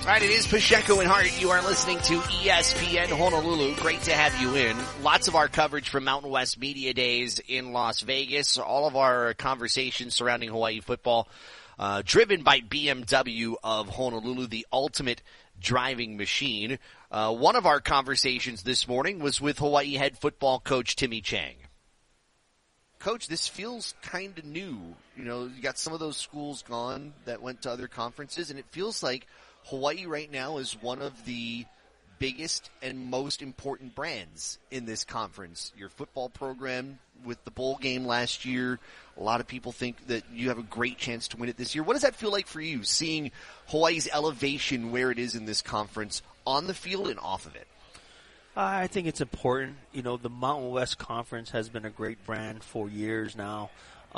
All right, it is Pacheco and Hart. You are listening to ESPN Honolulu. Great to have you in. Lots of our coverage from Mountain West Media Days in Las Vegas. All of our conversations surrounding Hawaii football, driven by BMW of Honolulu, the ultimate driving machine. One of our conversations this morning was with Hawaii head football coach Timmy Chang. Coach, this feels kind of new. You know, you got some of those schools gone that went to other conferences, and it feels like Hawaii right now is one of the biggest and most important brands in this conference. Your football program with the bowl game last year, a lot of people think that you have a great chance to win it this year. What does that feel like for you, seeing Hawaii's elevation where it is in this conference, on the field and off of it? I think it's important. You know, the Mountain West Conference has been a great brand for years now.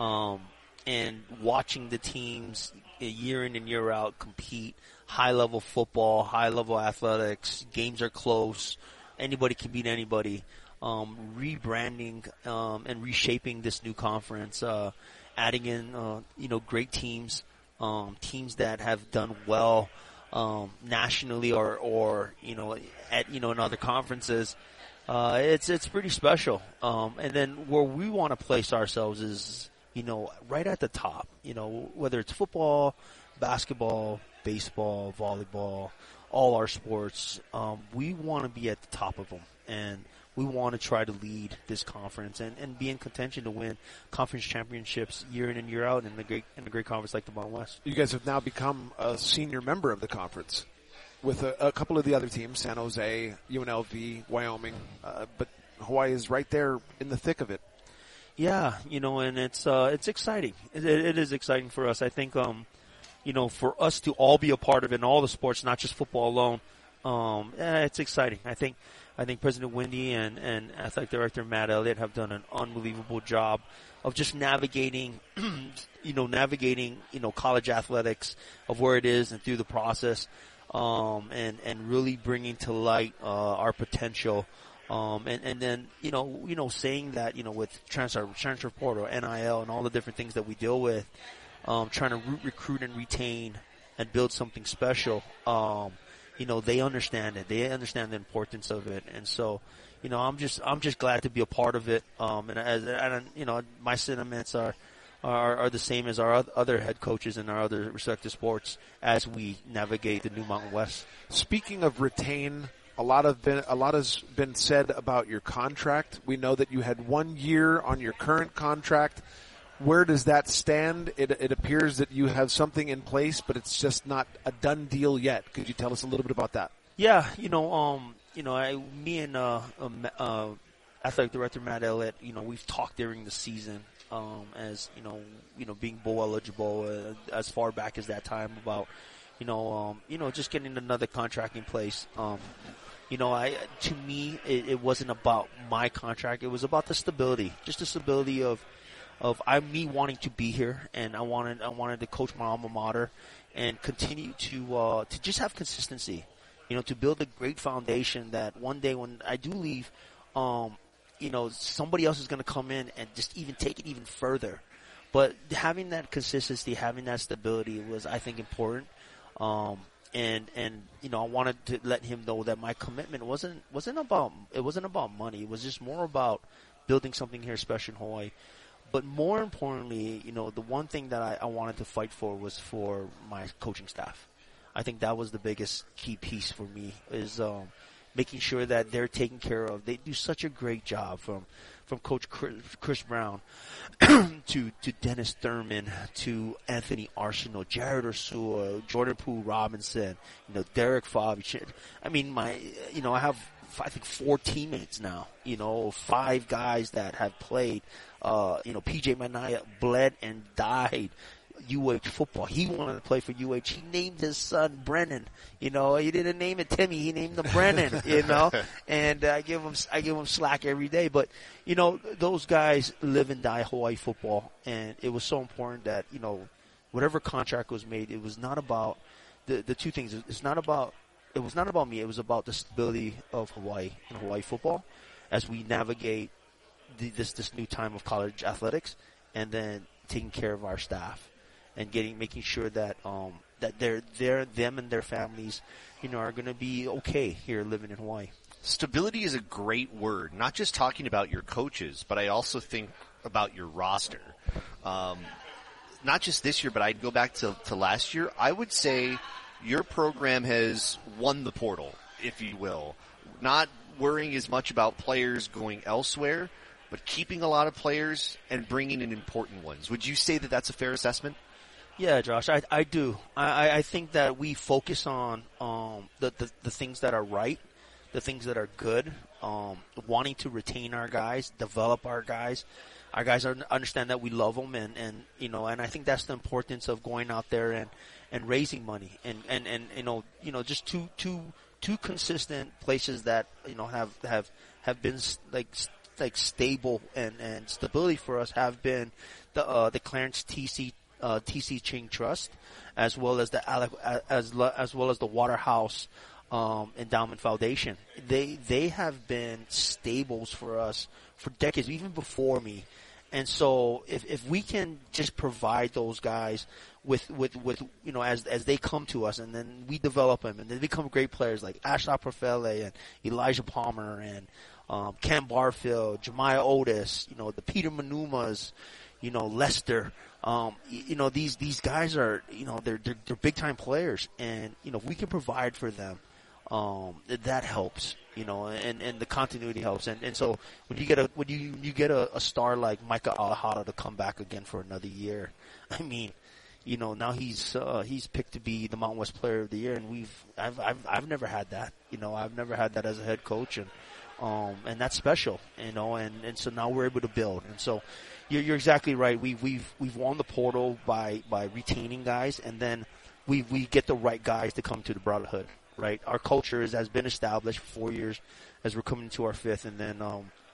And watching the teams year in and year out compete, high-level football, high-level athletics, games are close, anybody can beat anybody. Rebranding and reshaping this new conference, adding in great teams, teams that have done well nationally or in other conferences. It's pretty special. And then where we want to place ourselves is, right at the top, whether it's football, basketball, baseball, volleyball, all our sports, we want to be at the top of them. And we want to try to lead this conference and be in contention to win conference championships year in and year out in a great conference like the Mountain West. You guys have now become a senior member of the conference with a couple of the other teams, San Jose, UNLV, Wyoming, but Hawaii is right there in the thick of it. Yeah, and it's exciting. It is exciting for us. I think, for us to all be a part of it in all the sports, not just football alone, it's exciting. I think President Wendy and Athletic Director Matt Elliott have done an unbelievable job of just navigating college athletics, of where it is and through the process, and really bringing to light our potential. And then saying that with transfer portal, NIL, and all the different things that we deal with, trying to recruit and retain and build something special. They understand it. They understand the importance of it, and so, I'm just glad to be a part of it. My sentiments are the same as our other head coaches in our other respective sports as we navigate the new Mountain West. Speaking of retain, a lot has been said about your contract. We know that you had 1 year on your current contract. Where does that stand? It appears that you have something in place, but it's just not a done deal yet. Could you tell us a little bit about that? Yeah, me and Athletic Director Matt Elliott, we've talked during the season, as being bowl eligible as far back as that time about, just getting another contract in place. To me, it wasn't about my contract. It was about the stability, just the stability of me wanting to be here, and I wanted to coach my alma mater and continue to just have consistency, to build a great foundation that one day when I do leave, somebody else is going to come in and just even take it even further. But having that consistency, having that stability was, I think, important. And I wanted to let him know that my commitment wasn't about money. It was just more about building something here special in Hawaii. But more importantly, the one thing that I wanted to fight for was for my coaching staff. I think that was the biggest key piece for me, is making sure that they're taken care of. They do such a great job, from Coach Chris Brown to Dennis Thurman to Anthony Arsenault, Jared Ursula, Jordan Pooh Robinson, Derek Favich. I mean, I have, I think, 4 teammates now, 5 guys that have played. PJ Manaya bled and died UH football. He wanted to play for UH. He named his son Brennan. He didn't name it Timmy. He named him Brennan. And I give him slack every day. But those guys live and die Hawaii football, and it was so important that whatever contract was made, it was not about the two things. It was not about me. It was about the stability of Hawaii and Hawaii football as we navigate this new time of college athletics, and then taking care of our staff and making sure that that them and their families, are going to be okay here living in Hawaii. Stability is a great word, not just talking about your coaches, but I also think about your roster. Not just this year, but I'd go back to last year. I would say your program has won the portal, if you will. Not worrying as much about players going elsewhere, but keeping a lot of players and bringing in important ones. Would you say that that's a fair assessment? Yeah, Josh, I do. I think that we focus on the things that are right, the things that are good, wanting to retain our guys, develop our guys. Our guys understand that we love them, and I think that's the importance of going out there and raising money, and just two consistent places that have been like stable and stability for us have been the Clarence T.C. Ching Trust, as well as the Waterhouse Endowment Foundation. They have been staples for us for decades, even before me. And so if we can just provide those guys with as they come to us, and then we develop them and they become great players like Ashla Profele and Elijah Palmer and Ken Barfield, Jemiah Otis, the Peter Manumas, Lester. These guys are, they're big time players, and if we can provide for them, that helps, and the continuity helps, and so when you get a star like Micah Alejado to come back again for another year, I mean, now he's picked to be the Mountain West Player of the Year, and I've never had that, I've never had that as a head coach, and that's special, and so now we're able to build, and so. You're exactly right. We've won the portal by retaining guys, and then we get the right guys to come to the Brotherhood. Right, our culture has been established for 4 years, as we're coming to our fifth, and then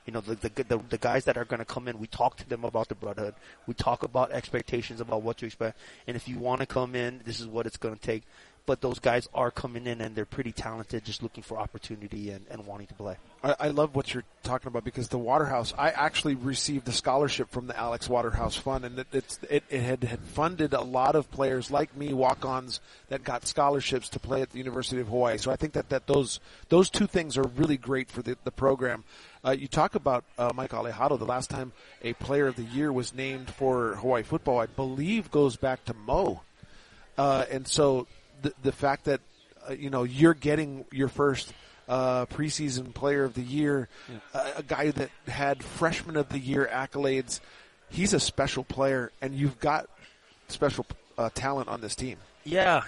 the guys that are going to come in, we talk to them about the Brotherhood. We talk about expectations about what to expect, and if you want to come in, this is what it's going to take. But those guys are coming in, and they're pretty talented, just looking for opportunity and wanting to play. I love what you're talking about, because the Waterhouse, I actually received a scholarship from the Alex Waterhouse Fund, and it had funded a lot of players like me, walk-ons, that got scholarships to play at the University of Hawaii. So I think that those two things are really great for the program. You talk about Mike Alejado. The last time a Player of the Year was named for Hawaii football, I believe, goes back to Mo. And so the fact that you're getting your first preseason Player of the Year, a guy that had Freshman of the Year accolades, he's a special player, and you've got special talent on this team. Yeah,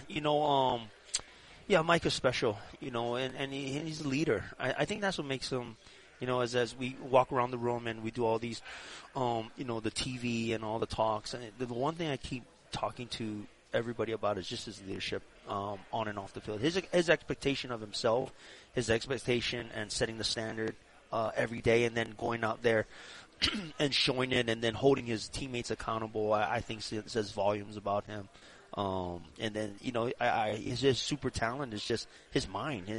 Mike is special, and he's a leader. I think that's what makes him. As we walk around the room and we do all these, the TV and all the talks, and the one thing I keep talking to everybody about is just his leadership on and off the field. His expectation of himself, his expectation and setting the standard every day, and then going out there and showing it, and then holding his teammates accountable, I think says volumes about him. And then he's just super talented. It's just his mind.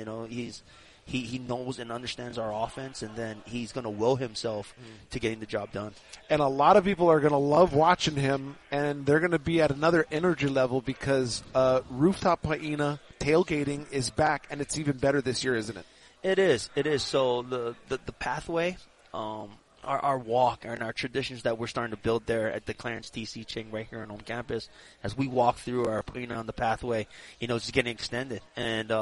He knows and understands our offense, and then he's going to will himself to getting the job done. And a lot of people are going to love watching him, and they're going to be at another energy level because Rooftop Paina tailgating is back, and it's even better this year, isn't it? It is. So the pathway, our walk and our traditions that we're starting to build there at the Clarence T.C. Ching right here on campus, as we walk through our Paina on the pathway, it's getting extended. And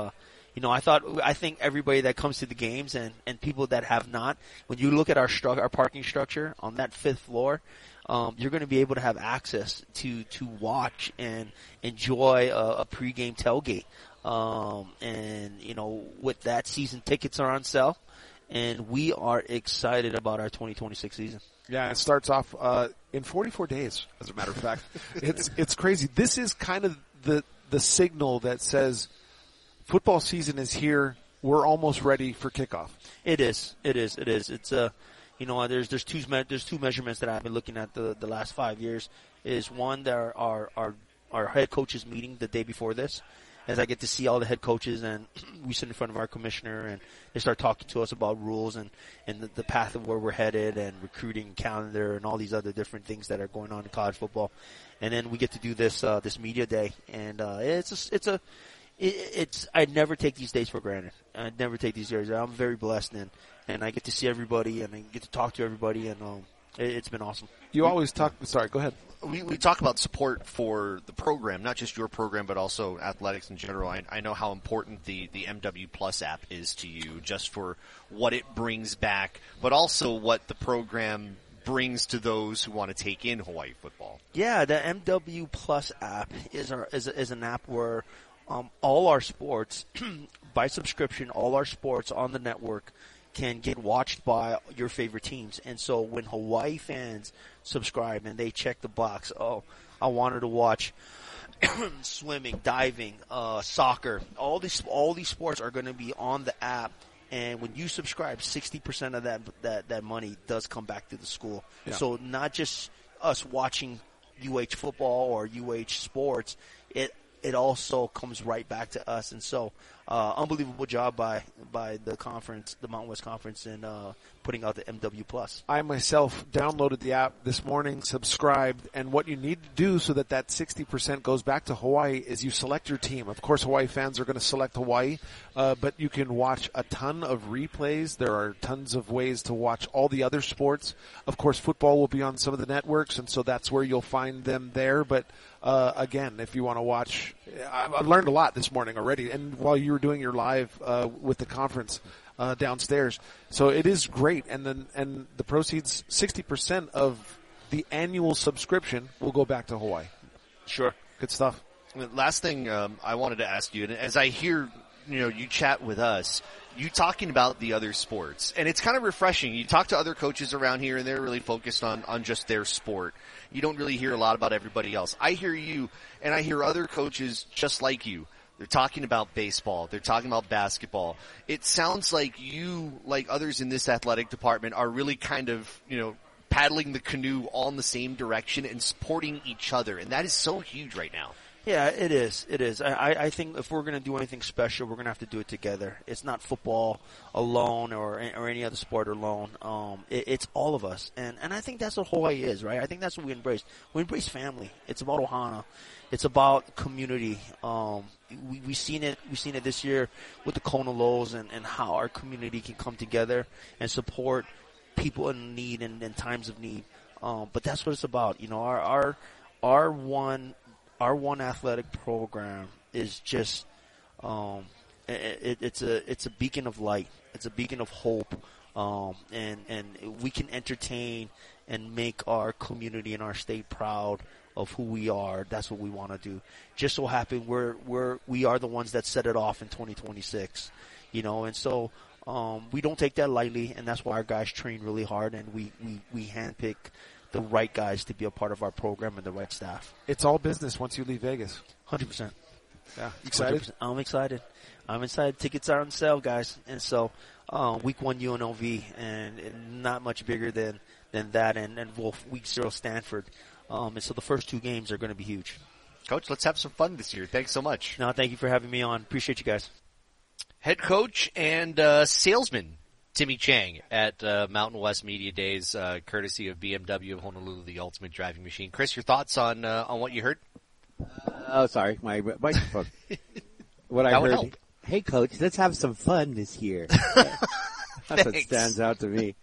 I think everybody that comes to the games and people that have not, when you look at our parking structure on that 5th floor, you're going to be able to have access to watch and enjoy a pregame tailgate. With that, season tickets are on sale, and we are excited about our 2026 season. Yeah, it starts off in 44 days, as a matter of fact. It's crazy. This is kind of the signal that says football season is here. We're almost ready for kickoff. It is. It's there's two measurements that I've been looking at the last 5 years. Is one that our head coaches meeting the day before this, as I get to see all the head coaches and we sit in front of our commissioner and they start talking to us about rules and the path of where we're headed and recruiting calendar and all these other different things that are going on in college football. And then we get to do this media day, and I never take these days for granted. I never take these days. I'm very blessed, and I get to see everybody and I get to talk to everybody, and it's been awesome. You always talk. Sorry, go ahead. We talk about support for the program, not just your program, but also athletics in general. I know how important the MW Plus app is to you, just for what it brings back, but also what the program brings to those who want to take in Hawaii football. Yeah, the MW Plus app is an app where all our sports, by subscription, all our sports on the network can get watched by your favorite teams. And so when Hawaii fans subscribe and they check the box, I wanted to watch swimming, diving, soccer, all these sports are going to be on the app. And when you subscribe, 60% of that money does come back to the school. Yeah. So not just us watching UH football or UH sports, it also comes right back to us. And so, unbelievable job by the conference, the Mountain West Conference, in putting out the MW Plus. I myself downloaded the app this morning, subscribed, and what you need to do so that 60% goes back to Hawaii is you select your team. Of course, Hawaii fans are going to select Hawaii, but you can watch a ton of replays. There are tons of ways to watch all the other sports. Of course, football will be on some of the networks, and so that's where you'll find them there. But again, if you want to watch, I learned a lot this morning already, and while you were doing your live with the conference downstairs, so it is great. And the proceeds, 60% of the annual subscription will go back to Hawaii. Sure, good stuff. Last thing I wanted to ask you, and as I hear you chat with us, you talking about the other sports, and it's kind of refreshing. You talk to other coaches around here, and they're really focused on just their sport. You don't really hear a lot about everybody else. I hear you, and I hear other coaches just like you. They're talking about baseball. They're talking about basketball. It sounds like you, like others in this athletic department, are really kind of, paddling the canoe all in the same direction and supporting each other, and that is so huge right now. Yeah, it is. It is. I think if we're going to do anything special, we're going to have to do it together. It's not football alone or any other sport alone. It's all of us. And I think that's what Hawaii is, right? I think that's what we embrace. We embrace family. It's about ohana. It's about community. We've seen it this year with the Kona Lows and how our community can come together and support people in need and in times of need. But that's what it's about. Our one athletic program is just it's a beacon of light. It's a beacon of hope, and we can entertain and make our community and our state proud of who we are. That's what we want to do. Just so happen we are the ones that set it off in 2026, and so we don't take that lightly, and that's why our guys train really hard, and we handpick the right guys to be a part of our program and the right staff. It's all business once you leave Vegas. 100%. Yeah. Excited? 100%. I'm excited. Tickets are on sale, guys. And so, week 1 UNLV, and not much bigger than that, and week 0 Stanford. And so the first 2 games are going to be huge. Coach, let's have some fun this year. Thanks so much. No, thank you for having me on. Appreciate you guys. Head coach and salesman Timmy Chang at Mountain West Media Days, courtesy of BMW of Honolulu, the ultimate driving machine. Chris, your thoughts on what you heard? Sorry, my microphone. What I heard. Help. Hey, coach, let's have some fun this year. That's what stands out to me.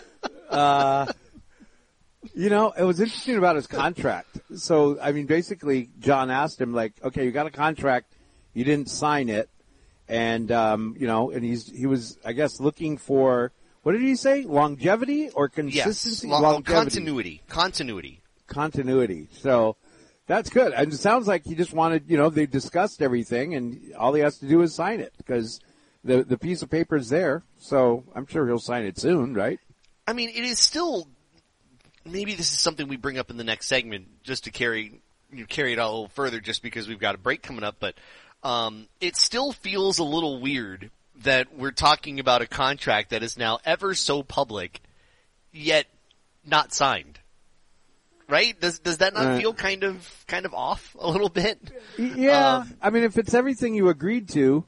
It was interesting about his contract. So, basically, John asked him, okay, you got a contract, you didn't sign it. And, and he was, I guess, looking for, what did he say? Longevity or consistency? Yes, longevity. Continuity. So that's good. And it sounds like he just wanted, they discussed everything and all he has to do is sign it because the piece of paper is there. So I'm sure he'll sign it soon, right? It is still, maybe this is something we bring up in the next segment just to carry it out a little further just because we've got a break coming up, but it still feels a little weird that we're talking about a contract that is now ever so public, yet not signed. right? Does that not feel kind of off a little bit? Yeah. I mean, if it's everything you agreed to,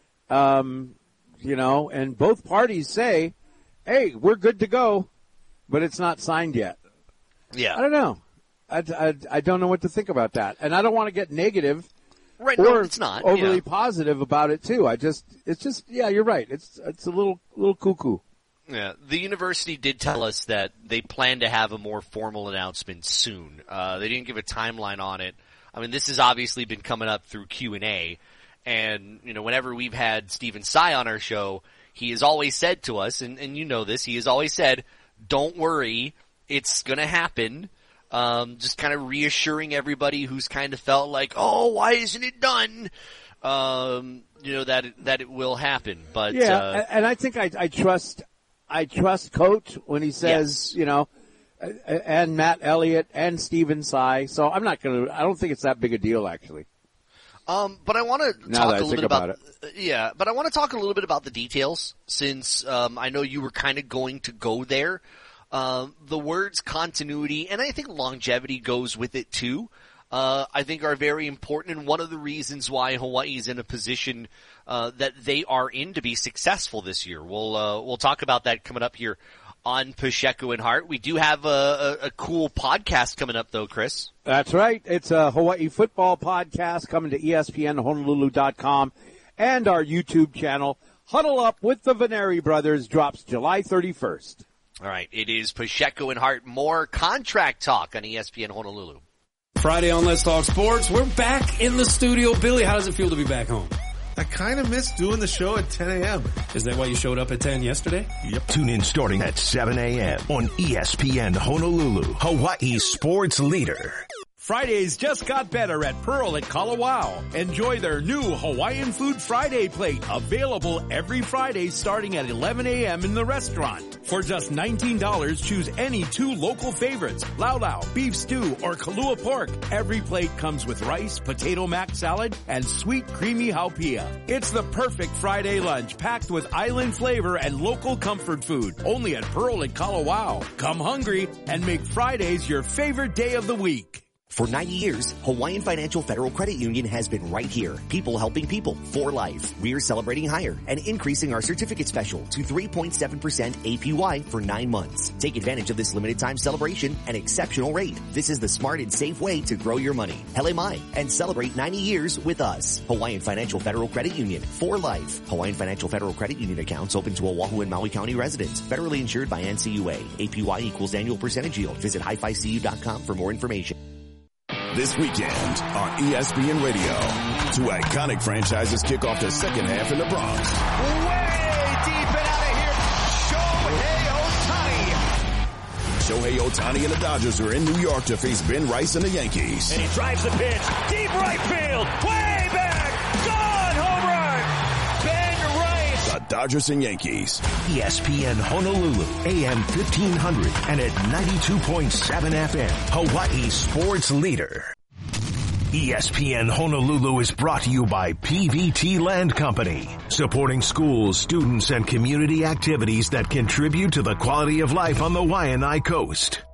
and both parties say, hey, we're good to go, but it's not signed yet. Yeah. I don't know. I don't know what to think about that. And I don't want to get negative. Right, or no, it's not. overly positive about it too. It's just, you're right. It's a little cuckoo. Yeah, the university did tell us that they plan to have a more formal announcement soon. They didn't give a timeline on it. I mean, this has obviously been coming up through Q&A, and whenever we've had Stephen Tsai on our show, he has always said to us, and you know this, he has always said, "Don't worry, it's going to happen." Just kind of reassuring everybody who's kind of felt like, oh, why isn't it done? That it will happen. But and I think I trust Coach when he says, yes. And Matt Elliott and Stephen Tsai. So I don't think it's that big a deal actually. But I want to talk a little bit about it. Yeah, but I want to talk a little bit about the details since I know you were kind of going to go there. The words continuity and I think longevity goes with it too. I think are very important, and one of the reasons why Hawaii is in a position that they are in to be successful this year. We'll talk about that coming up here on Pacheco and Hart. We do have a cool podcast coming up though, Chris. That's right. It's a Hawaii football podcast coming to ESPNHonolulu.com and our YouTube channel. Huddle Up with the Veneri Brothers drops July 31st. All right, it is Pacheco and Hart. More contract talk on ESPN Honolulu. Friday on Let's Talk Sports. We're back in the studio. Billy, how does it feel to be back home? I kind of miss doing the show at 10 a.m. Is that why you showed up at 10 yesterday? Yep. Tune in starting at 7 a.m. on ESPN Honolulu, Hawaii's sports leader. Fridays just got better at Pearl at Kalawao. Enjoy their new Hawaiian Food Friday plate, available every Friday starting at 11 a.m. in the restaurant. For just $19, choose any two local favorites, laulau, beef stew, or kalua pork. Every plate comes with rice, potato mac salad, and sweet creamy haupia. It's the perfect Friday lunch packed with island flavor and local comfort food. Only at Pearl at Kalawao. Come hungry and make Fridays your favorite day of the week. For 90 years, Hawaiian Financial Federal Credit Union has been right here. People helping people for life. We're celebrating higher and increasing our certificate special to 3.7% APY for 9 months. Take advantage of this limited time celebration and exceptional rate. This is the smart and safe way to grow your money. Hele mai, and celebrate 90 years with us. Hawaiian Financial Federal Credit Union for life. Hawaiian Financial Federal Credit Union accounts open to Oahu and Maui County residents. Federally insured by NCUA. APY equals annual percentage yield. Visit hificu.com for more information. This weekend on ESPN Radio, two iconic franchises kick off the second half in the Bronx. Way deep and out of here, Shohei Ohtani. Shohei Ohtani and the Dodgers are in New York to face Ben Rice and the Yankees. And he drives the pitch, deep right field, way back, gone, home run, Ben Rice. The Dodgers and Yankees. ESPN Honolulu, AM 1500 and at 92.7 FM, Hawaii's sports leader. ESPN Honolulu is brought to you by PVT Land Company, supporting schools, students, and community activities that contribute to the quality of life on the Waianae Coast.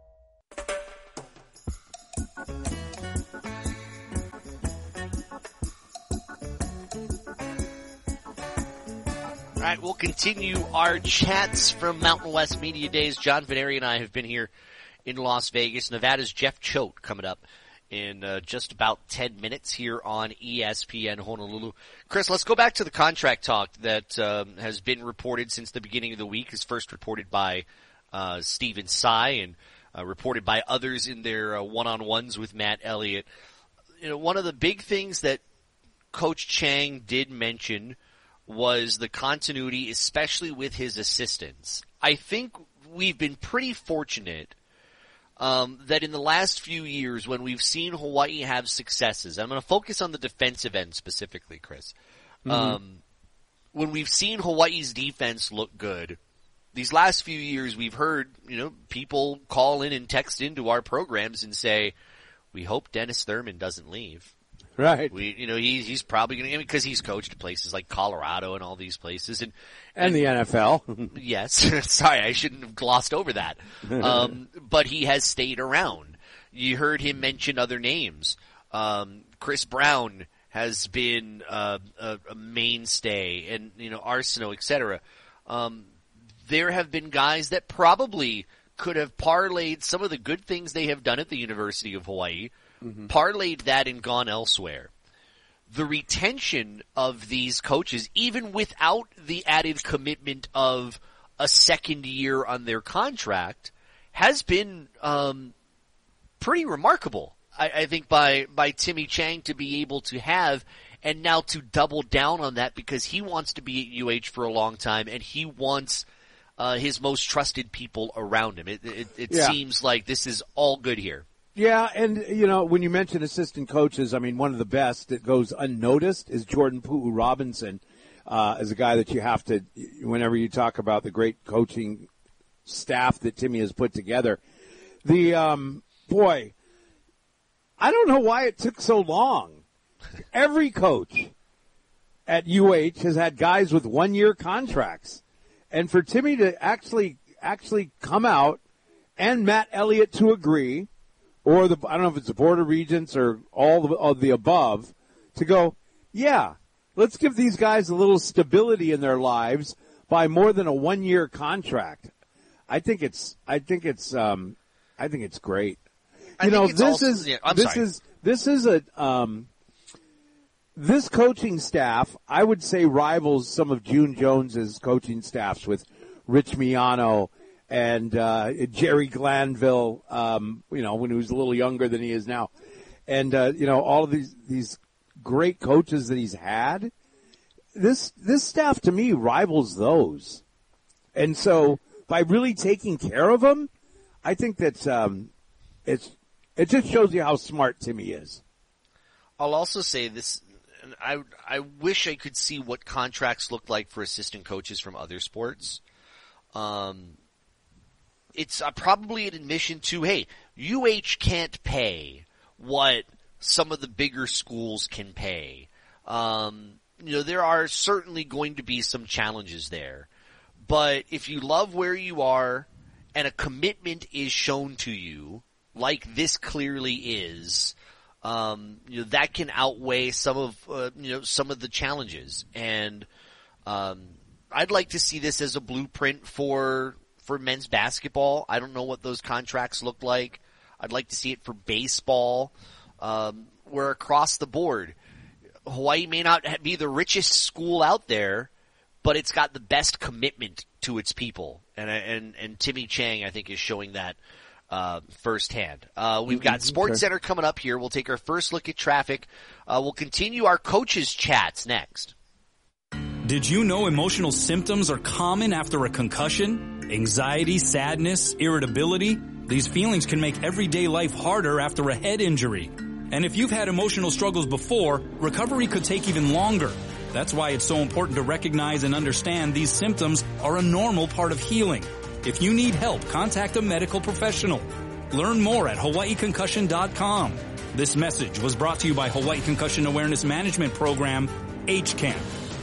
All right, we'll continue our chats from Mountain West Media Days. John Veneri and I have been here in Las Vegas. Nevada's Jeff Choate coming up in just about 10 minutes here on ESPN Honolulu. Chris, let's go back to the contract talk that has been reported since the beginning of the week. It's first reported by Stephen Tsai and reported by others in their one-on-ones with Matt Elliott. One of the big things that Coach Chang did mention was the continuity, especially with his assistants. I think we've been pretty fortunate that in the last few years when we've seen Hawaii have successes, I'm going to focus on the defensive end specifically, Chris. When we've seen Hawaii's defense look good, these last few years we've heard, people call in and text into our programs and say, we hope Dennis Thurman doesn't leave. Right. He's probably going to, because he's coached at places like Colorado and all these places. And the NFL. Yes. Sorry, I shouldn't have glossed over that. But he has stayed around. You heard him mention other names. Chris Brown has been a mainstay, and Arsenault, etc. There have been guys that probably could have parlayed some of the good things they have done at the University of Hawaii, parlayed that and gone elsewhere. The retention of these coaches, even without the added commitment of a second year on their contract, has been pretty remarkable. I think by Timmy Chang to be able to have, and now to double down on that because he wants to be at UH for a long time and he wants his most trusted people around him. It seems like this is all good here. Yeah, and when you mention assistant coaches, I mean, one of the best that goes unnoticed is Jordan Pu'u Robinson, as a guy that you have to, whenever you talk about the great coaching staff that Timmy has put together. Boy, I don't know why it took so long. Every coach at UH has had guys with 1-year contracts. And for Timmy to actually come out and Matt Elliott to agree, or I don't know if it's the Board of Regents or all of the above, to go, yeah, let's give these guys a little stability in their lives by more than a 1-year contract. I think it's great. This coaching staff, I would say, rivals some of June Jones's coaching staffs with Rich Miano and Jerry Glanville, when he was a little younger than he is now. And all of these great coaches that he's had. This staff to me rivals those. And so by really taking care of them, I think that's it just shows you how smart Timmy is. I'll also say this. I wish I could see what contracts look like for assistant coaches from other sports. It's probably an admission to, hey, UH can't pay what some of the bigger schools can pay. There are certainly going to be some challenges there. But if you love where you are and a commitment is shown to you, like this clearly is, that can outweigh some of the challenges. And I'd like to see this as a blueprint for men's basketball. I don't know what those contracts look like. I'd like to see it for baseball, where across the board, Hawaii may not be the richest school out there, but it's got the best commitment to its people. And Timmy Chang, I think, is showing that firsthand. We've got Sports Center coming up here. We'll take our first look at traffic. We'll continue our coaches' chats next. Did you know emotional symptoms are common after a concussion? Anxiety, sadness, irritability? These feelings can make everyday life harder after a head injury. And if you've had emotional struggles before, recovery could take even longer. That's why it's so important to recognize and understand these symptoms are a normal part of healing. If you need help, contact a medical professional. Learn more at hawaiiconcussion.com. This message was brought to you by Hawaii Concussion Awareness Management Program, HCAM.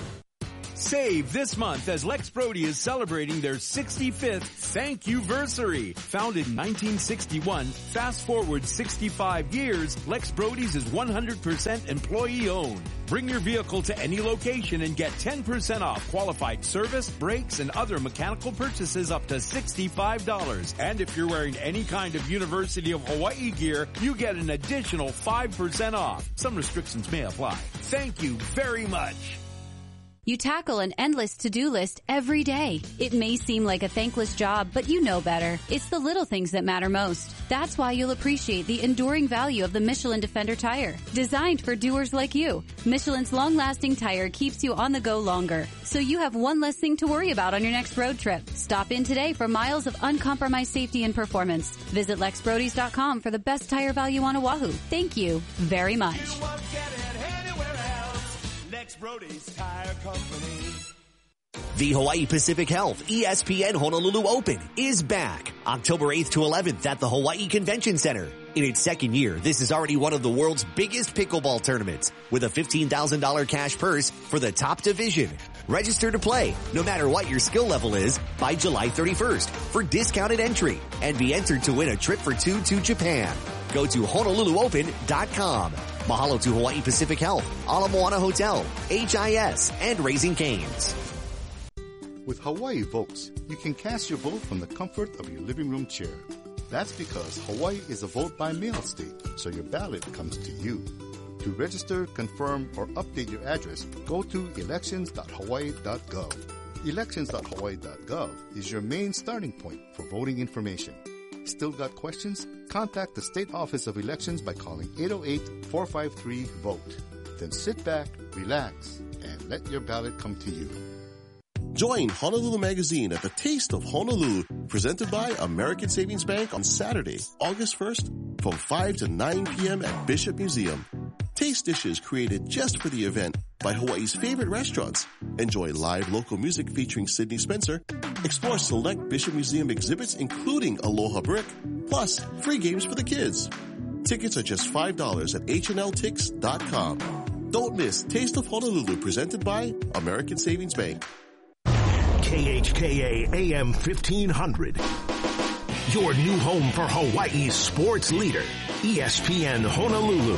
Save this month as Lex Brody is celebrating their 65th thank you-versary. Founded in 1961, fast forward 65 years, Lex Brody's is 100% employee-owned. Bring your vehicle to any location and get 10% off qualified service, brakes, and other mechanical purchases up to $65. And if you're wearing any kind of University of Hawaii gear, you get an additional 5% off. Some restrictions may apply. Thank you very much. You tackle an endless to-do list every day. It may seem like a thankless job, but you know better. It's the little things that matter most. That's why you'll appreciate the enduring value of the Michelin Defender tire. Designed for doers like you, Michelin's long-lasting tire keeps you on the go longer, so you have one less thing to worry about on your next road trip. Stop in today for miles of uncompromised safety and performance. Visit LexBrodys.com for the best tire value on Oahu. Thank you very much. Brody's Tire Company. The Hawaii Pacific Health ESPN Honolulu Open is back October 8th to 11th at the Hawaii Convention Center. In its second year, this is already one of the world's biggest pickleball tournaments with a $15,000 cash purse for the top division. Register to play, no matter what your skill level is, by July 31st for discounted entry and be entered to win a trip for two to Japan. Go to HonoluluOpen.com. Mahalo to Hawaii Pacific Health, Ala Moana Hotel, HIS, and Raising Cane's. With Hawaii Votes, you can cast your vote from the comfort of your living room chair. That's because Hawaii is a vote-by-mail state, so your ballot comes to you. To register, confirm, or update your address, go to elections.hawaii.gov. Elections.hawaii.gov is your main starting point for voting information. Still got questions? Contact the State Office of Elections by calling 808-453-VOTE. Then sit back, relax, and let your ballot come to you. Join Honolulu Magazine at the Taste of Honolulu, presented by American Savings Bank on Saturday, August 1st, from 5 to 9 p.m. at Bishop Museum. Taste dishes created just for the event by Hawaii's favorite restaurants. Enjoy live local music featuring Sydney Spencer. Explore select Bishop Museum exhibits, including Aloha Brick, plus free games for the kids. Tickets are just $5 at hnltix.com. Don't miss Taste of Honolulu, presented by American Savings Bank. KHKA AM 1500. Your new home for Hawaii's sports leader, ESPN Honolulu.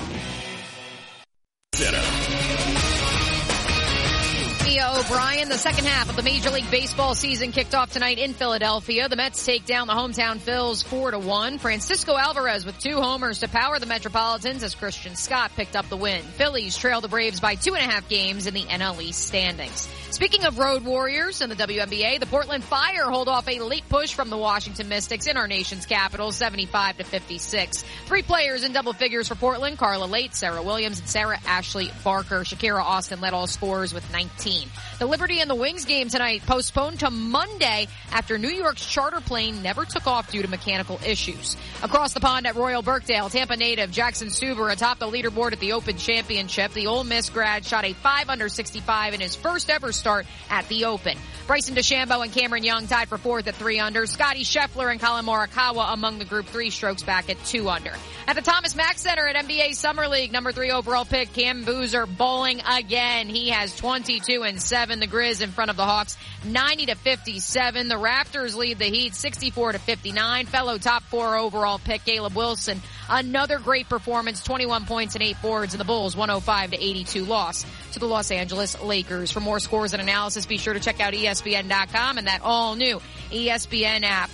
Mia O'Brien, the second half of the Major League Baseball season kicked off tonight in Philadelphia. The Mets take down the hometown Phils 4-1. Francisco Alvarez with 2 homers to power the Metropolitans as Christian Scott picked up the win. Phillies trail the Braves by 2.5 games in the NL East standings. Speaking of road warriors in the WNBA, the Portland Fire hold off a late push from the Washington Mystics in our nation's capital, 75-56. 3 players in double figures for Portland: Carla Late, Sarah Williams, and Sarah Ashley Barker. Shakira Austin led all scorers with 19. The Liberty and the Wings game tonight postponed to Monday after New York's charter plane never took off due to mechanical issues. Across the pond at Royal Birkdale, Tampa native Jackson Stuber atop the leaderboard at the Open Championship. The Ole Miss grad shot a 5-under-65 in his first ever start at the Open. Bryson DeChambeau and Cameron Young tied for 4th at 3 under. Scotty Scheffler and Colin Morikawa among the group 3 strokes back at 2 under. At the Thomas Mack Center at NBA Summer League, number 3 overall pick Cam Boozer bowling again. He has 22-7. The Grizz in front of the Hawks 90-57. The Raptors lead the Heat 64-59. Fellow top 4 overall pick Caleb Wilson, another great performance, 21 points and 8 boards, and the Bulls 105-82 loss to the Los Angeles Lakers. For more scores and analysis, be sure to check out ESPN.com and that all-new ESPN app.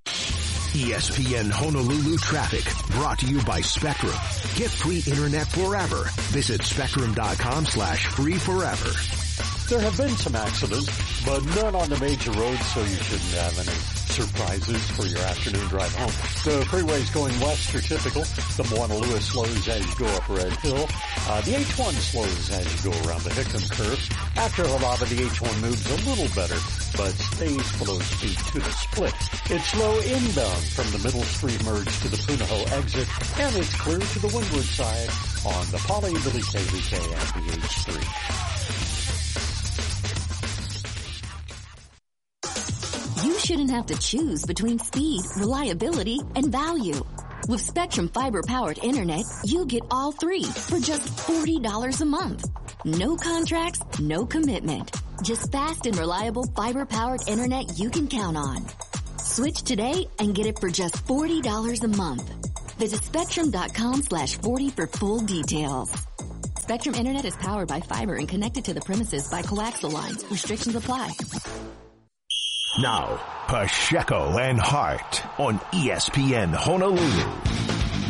ESPN Honolulu Traffic, brought to you by Spectrum. Get free internet forever. Visit spectrum.com/free forever. There have been some accidents, but none on the major roads, so you shouldn't have any surprises for your afternoon drive home. The freeways going west are typical. The Moana-Lewis slows as you go up Red Hill. The H1 slows as you go around the Hickam curve. After Halava, the H1 moves a little better, but stays below speed to the split. It's slow inbound from the Middle Street merge to the Punahou exit, and it's clear to the windward side on the Poly Billy KVK at the H3. You shouldn't have to choose between speed, reliability, and value. With Spectrum Fiber-powered internet, you get all 3 for just $40 a month. No contracts, no commitment. Just fast and reliable fiber-powered internet you can count on. Switch today and get it for just $40 a month. Visit Spectrum.com/40 for full details. Spectrum Internet is powered by fiber and connected to the premises by coaxial lines. Restrictions apply. Now, Pacheco and Hart on ESPN Honolulu.